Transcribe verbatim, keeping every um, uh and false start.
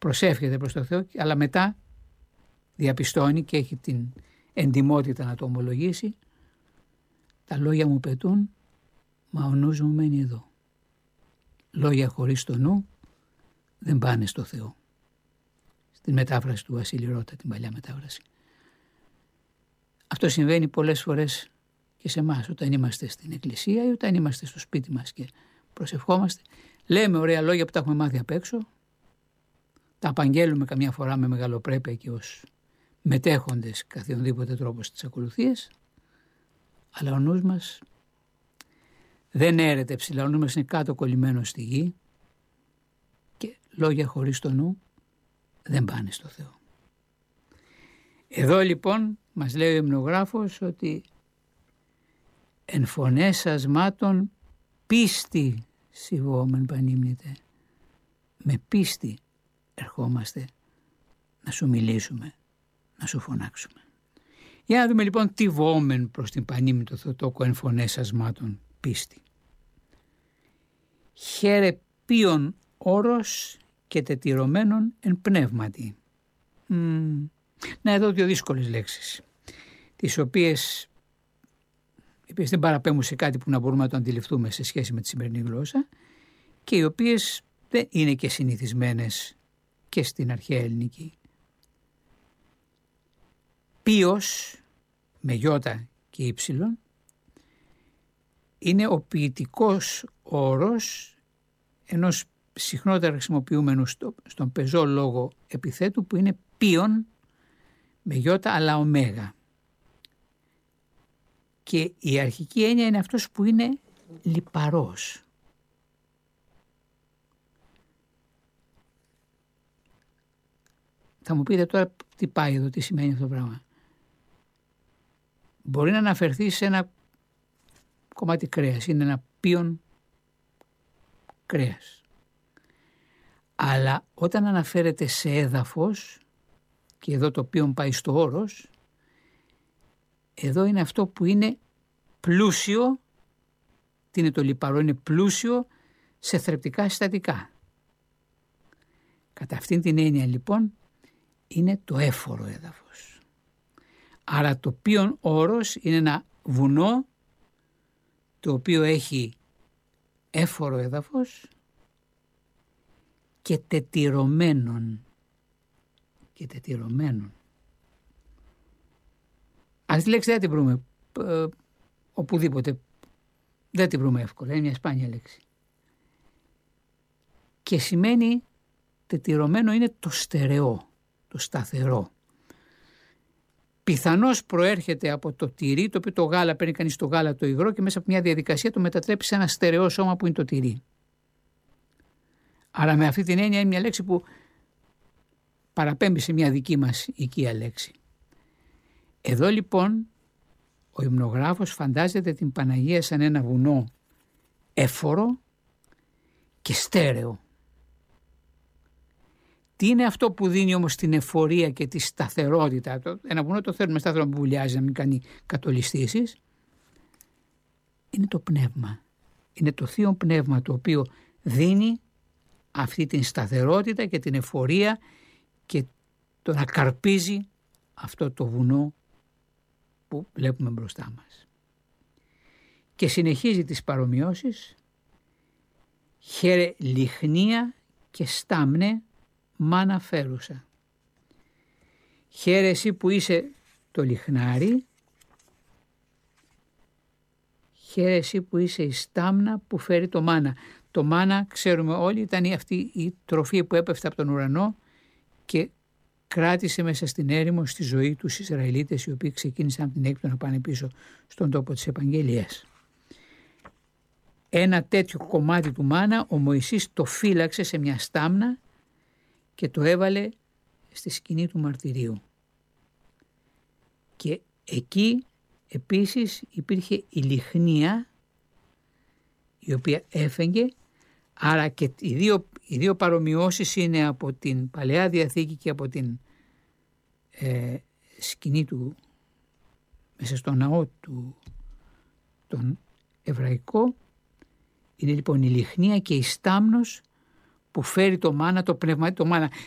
προσεύχεται προς το Θεό, αλλά μετά διαπιστώνει και έχει την εντιμότητα να το ομολογήσει, τα λόγια μου πετούν, μα ο νους μου μένει εδώ. Λόγια χωρίς το νου δεν πάνε στο Θεό. Στην μετάφραση του Βασίλη Ρώτα, την παλιά μετάφραση. Αυτό συμβαίνει πολλές φορές και σε εμάς, όταν είμαστε στην εκκλησία ή όταν είμαστε στο σπίτι μας και προσευχόμαστε. Λέμε ωραία λόγια που τα έχουμε μάθει απ' έξω, τα απαγγέλουμε καμιά φορά με μεγαλοπρέπεια και ως μετέχοντες καθιονδήποτε τρόπο στις ακολουθίες, αλλά ο νους μας δεν έρεται ψηλά, ο νους μας είναι κάτω κολλημένο στη γη και λόγια χωρίς το νου δεν πάνε στο Θεό. Εδώ λοιπόν μας λέει ο υμνογράφος ότι εν φωνές ασμάτων πίστη σιβόμεν πανύμνητε. Με πίστη ερχόμαστε να σου μιλήσουμε, να σου φωνάξουμε. Για να δούμε λοιπόν τι βόμεν προς την πανύμνητο Θεοτόκο εν φωνές ασμάτων πίστη. Χαίρε πίον όρος και τετυρωμένων εν πνεύματι. Mm. Να εδώ δύο δύσκολες λέξεις, τις οποίες, οι οποίες δεν παραπέμπουν σε κάτι που να μπορούμε να το αντιληφθούμε σε σχέση με τη σημερινή γλώσσα και οι οποίες δεν είναι και συνηθισμένες και στην αρχαία ελληνική. Πίος με γιώτα και ύψιλον είναι ο ποιητικός όρος ενός συχνότερα χρησιμοποιούμενου στο, στον πεζό λόγο επιθέτου που είναι πίον με γιώτα αλλά ωμέγα. Και η αρχική έννοια είναι αυτός που είναι λιπαρός. Θα μου πείτε τώρα τι πάει εδώ, τι σημαίνει αυτό το πράγμα. Μπορεί να αναφερθεί σε ένα κομμάτι κρέας, είναι ένα πίον κρέας. Αλλά όταν αναφέρεται σε έδαφος, και εδώ το πίον πάει στο όρος, εδώ είναι αυτό που είναι πλούσιο, τι είναι το λιπαρό, είναι πλούσιο σε θρεπτικά συστατικά. Κατά αυτήν την έννοια λοιπόν είναι το έφορο έδαφος. Άρα το πίον όρος είναι ένα βουνό το οποίο έχει έφορο έδαφος και τετυρωμένον. Και τετυρωμένον. Αυτή τη λέξη δεν την βρούμε ε, οπουδήποτε. Δεν την βρούμε εύκολα. Είναι μια σπάνια λέξη. Και σημαίνει τετυρωμένο είναι το στερεό, το σταθερό. Πιθανώς προέρχεται από το τυρί, το οποίο το γάλα, παίρνει κανείς το γάλα το υγρό και μέσα από μια διαδικασία το μετατρέπει σε ένα στερεό σώμα που είναι το τυρί. Άρα με αυτή την έννοια είναι μια λέξη που παραπέμπει σε μια δική μας οικία λέξη. Εδώ λοιπόν ο υμνογράφος φαντάζεται την Παναγία σαν ένα βουνό έφορο και στέρεο. Τι είναι αυτό που δίνει όμως την εφορία και τη σταθερότητα? Ένα βουνό το θέλουμε σταθερό, να μην βουλιάζει, να μην κάνει κατολιστήσεις. Είναι το πνεύμα. Είναι το Θείο Πνεύμα το οποίο δίνει αυτή την σταθερότητα και την εφορία και το να καρπίζει αυτό το βουνό που βλέπουμε μπροστά μας. Και συνεχίζει τις παρομοιώσεις. Χαίρε λιχνία και στάμνε μάνα φέρουσα. Χαίρε εσύ που είσαι το λιχνάρι, χαίρε εσύ που είσαι η στάμνα που φέρει το μάνα. Το μάνα, ξέρουμε όλοι, ήταν αυτή η τροφή που έπεφτε από τον ουρανό και κράτησε μέσα στην έρημο στη ζωή τους Ισραηλίτες, οι οποίοι ξεκίνησαν από την Αίγυπτο να πάνε πίσω στον τόπο της επαγγελίας. Ένα τέτοιο κομμάτι του μάνα ο Μωυσής το φύλαξε σε μια στάμνα και το έβαλε στη σκηνή του μαρτυρίου. Και εκεί επίσης υπήρχε η λιχνία η οποία έφεγγε, άρα και οι δύο, οι δύο παρομοιώσεις είναι από την Παλαιά Διαθήκη και από την ε, σκηνή του μέσα στο ναό του τον εβραϊκό. Είναι λοιπόν η λιχνία και η στάμνος που φέρει το μάνα, το πνεύμα, το μάνα.